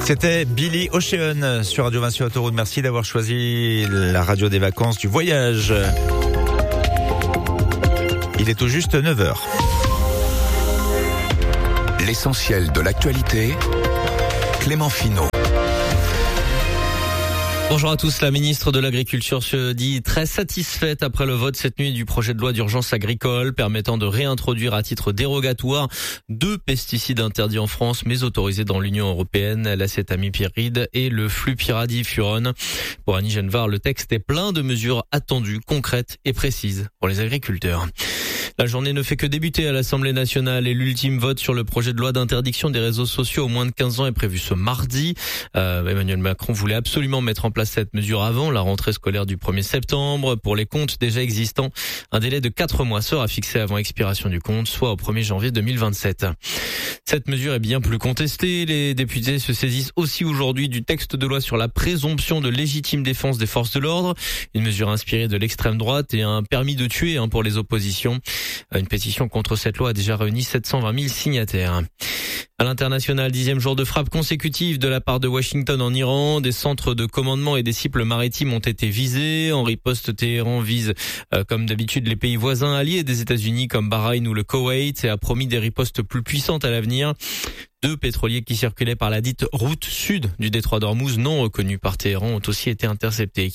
C'était Billy Ocean sur Radio Vinci Autoroute. Merci d'avoir choisi la radio des vacances du voyage. Il est tout juste 9h. L'essentiel de l'actualité, Clément Finot. Bonjour à tous. La ministre de l'Agriculture se dit très satisfaite après le vote cette nuit du projet de loi d'urgence agricole permettant de réintroduire à titre dérogatoire 2 pesticides interdits en France mais autorisés dans l'Union européenne, l'acétamipyride et le flupyradifurone. Pour Annie Genevard, le texte est plein de mesures attendues, concrètes et précises pour les agriculteurs. La journée ne fait que débuter à l'Assemblée nationale et l'ultime vote sur le projet de loi d'interdiction des réseaux sociaux aux moins de 15 ans est prévu ce mardi. Emmanuel Macron voulait absolument mettre en place cette mesure avant la rentrée scolaire du 1er septembre. Pour les comptes déjà existants, un délai de 4 mois sera fixé avant expiration du compte, soit au 1er janvier 2027. Cette mesure est bien plus contestée. Les députés se saisissent aussi aujourd'hui du texte de loi sur la présomption de légitime défense des forces de l'ordre, une mesure inspirée de l'extrême droite et un permis de tuer pour les oppositions. Une pétition contre cette loi a déjà réuni 720 000 signataires. À l'international, 10e jour de frappe consécutive de la part de Washington en Iran. Des centres de commandement et des cibles maritimes ont été visés. En riposte, Téhéran vise, comme d'habitude, les pays voisins alliés des États-Unis comme Bahreïn ou le Koweït et a promis des ripostes plus puissantes à l'avenir. 2 pétroliers qui circulaient par la dite route sud du détroit d'Ormuz, non reconnus par Téhéran, ont aussi été interceptés.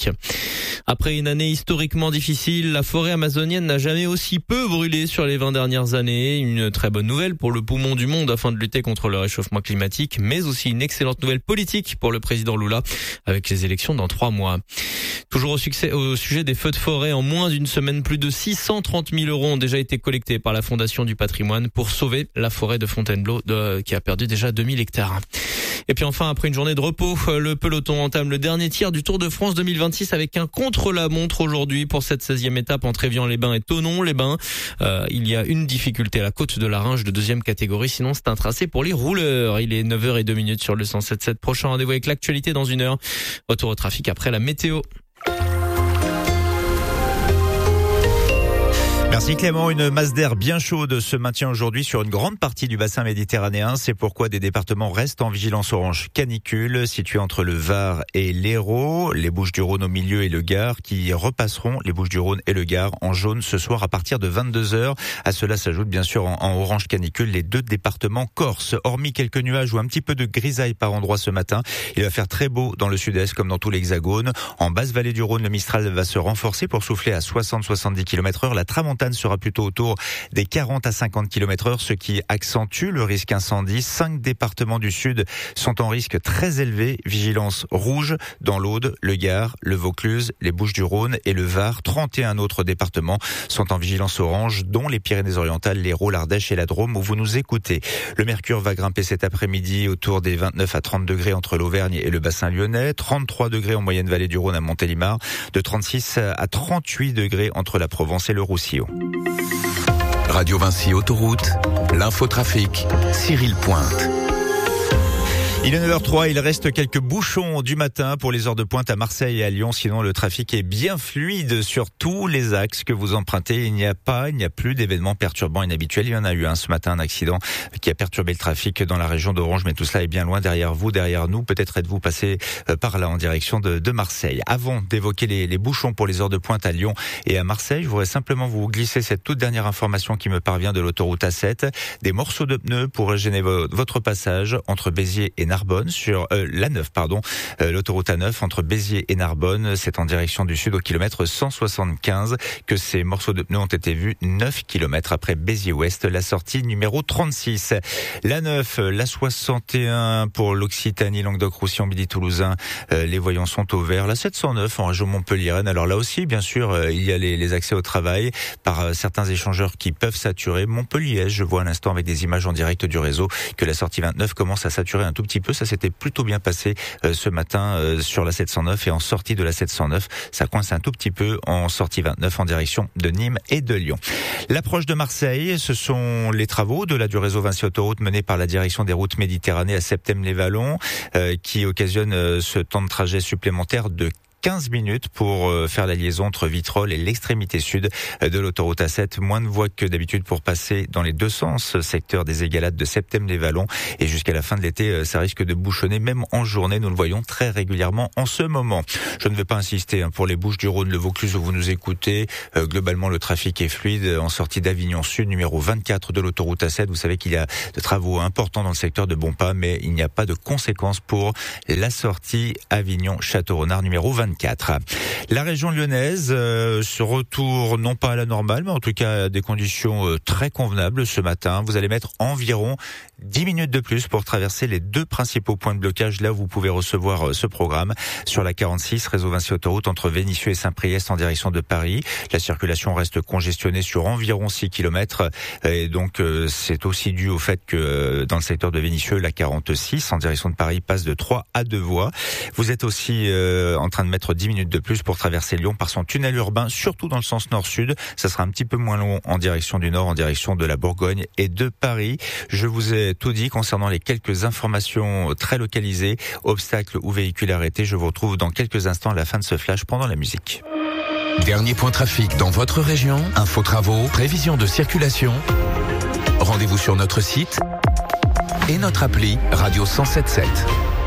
Après une année historiquement difficile, la forêt amazonienne n'a jamais aussi peu brûlé sur les 20 dernières années. Une très bonne nouvelle pour le poumon du monde afin de lutter contre le réchauffement climatique, mais aussi une excellente nouvelle politique pour le président Lula avec les élections dans 3 mois. Toujours au sujet des feux de forêt, en moins d'une semaine, plus de 630 000 € ont déjà été collectés par la Fondation du Patrimoine pour sauver la forêt de Fontainebleau qui a perdu déjà 2000 hectares. Et puis enfin, après une journée de repos, le peloton entame le dernier tiers du Tour de France 2026 avec un contre-la-montre aujourd'hui pour cette 16e étape entre Évian-les-Bains et Thonon-les-Bains. Il y a une difficulté à la côte de la Ringe de 2e catégorie, sinon c'est un tracé pour les rouleurs. Il est 9h02 sur le 107.7. Prochain rendez-vous avec l'actualité dans 1 heure. Retour au trafic après la météo. Merci Clément. Une masse d'air bien chaude se maintient aujourd'hui sur une grande partie du bassin méditerranéen. C'est pourquoi des départements restent en vigilance orange canicule, situés entre le Var et l'Hérault, les Bouches-du-Rhône au milieu et le Gard, qui repasseront les Bouches-du-Rhône et le Gard en jaune ce soir à partir de 22h. À cela s'ajoute bien sûr en orange canicule les 2 départements corses. Hormis quelques nuages ou un petit peu de grisaille par endroit ce matin, il va faire très beau dans le sud-est comme dans tout l'Hexagone. En basse vallée du Rhône, le Mistral va se renforcer pour souffler à 60-70 km/h. La tramontane sera plutôt autour des 40 à 50 km/h, ce qui accentue le risque incendie. 5 départements du sud sont en risque très élevé. Vigilance rouge dans l'Aude, le Gard, le Vaucluse, les Bouches-du-Rhône et le Var. 31 autres départements sont en vigilance orange, dont les Pyrénées-Orientales, l'Hérault, l'Ardèche et la Drôme, où vous nous écoutez. Le mercure va grimper cet après-midi autour des 29 à 30 degrés entre l'Auvergne et le bassin lyonnais. 33 degrés en moyenne vallée du Rhône à Montélimar. De 36 à 38 degrés entre la Provence et le Roussillon. Radio Vinci Autoroute, l'infotrafic, Cyril Pointe. Il est 9h03, il reste quelques bouchons du matin pour les heures de pointe à Marseille et à Lyon. Sinon, le trafic est bien fluide sur tous les axes que vous empruntez. Il n'y a plus d'événements perturbants inhabituels. Il y en a eu un ce matin, un accident qui a perturbé le trafic dans la région d'Orange, mais tout cela est bien loin derrière vous, derrière nous. Peut-être êtes-vous passé par là en direction de Marseille. Avant d'évoquer les bouchons pour les heures de pointe à Lyon et à Marseille, je voudrais simplement vous glisser cette toute dernière information qui me parvient de l'autoroute A7. Des morceaux de pneus pourraient gêner votre passage entre Béziers et Narbonne sur l'A9, l'autoroute A9 entre Béziers et Narbonne. C'est en direction du sud au kilomètre 175 que ces morceaux de pneus ont été vus 9 km après Béziers-Ouest, la sortie numéro 36. L'A9, l'A61 pour l'Occitanie, Languedoc-Roussillon, Midi-Toulousain, les voyants sont au vert. La 709 en région Montpellier-Rennes. Alors là aussi, bien sûr, il y a les accès au travail par certains échangeurs qui peuvent saturer. Montpellier, je vois à l'instant avec des images en direct du réseau que la sortie 29 commence à saturer un tout petit peu. Ça s'était plutôt bien passé ce matin sur la 709 et en sortie de la 709. Ça coince un tout petit peu en sortie 29 en direction de Nîmes et de Lyon. L'approche de Marseille, ce sont les travaux du réseau Vinci Autoroute menés par la direction des routes Méditerranée à Septem-les-Vallons qui occasionnent ce temps de trajet supplémentaire de 15 minutes pour faire la liaison entre Vitrolles et l'extrémité sud de l'autoroute A7. Moins de voies que d'habitude pour passer dans les deux sens, secteur des Égalades de Septem-les-Vallons. Et jusqu'à la fin de l'été, ça risque de bouchonner même en journée. Nous le voyons très régulièrement en ce moment. Je ne vais pas insister pour les Bouches-du-Rhône, le Vaucluse où vous nous écoutez. Globalement, le trafic est fluide en sortie d'Avignon Sud, numéro 24 de l'autoroute A7. Vous savez qu'il y a de travaux importants dans le secteur de Bonpas, mais il n'y a pas de conséquences pour la sortie Avignon-Château-Renard, numéro 24. La région lyonnaise se retourne non pas à la normale, mais en tout cas à des conditions très convenables ce matin. Vous allez mettre environ 10 minutes de plus pour traverser les deux principaux points de blocage. Là où vous pouvez recevoir ce programme sur la 46, réseau Vinci Autoroute entre Vénissieux et Saint-Priest en direction de Paris. La circulation reste congestionnée sur environ 6 km et donc c'est aussi dû au fait que dans le secteur de Vénissieux, la 46 en direction de Paris passe de 3 à 2 voies. Vous êtes aussi en train de mettre 10 minutes de plus pour traverser Lyon par son tunnel urbain, surtout dans le sens nord-sud. Ça sera un petit peu moins long en direction du nord, en direction de la Bourgogne et de Paris. Je vous ai tout dit concernant les quelques informations très localisées, obstacles ou véhicules arrêtés. Je vous retrouve dans quelques instants à la fin de ce flash pendant la musique. Dernier point trafic dans votre région, info travaux, prévision de circulation. Rendez-vous sur notre site et notre appli Radio 107.7.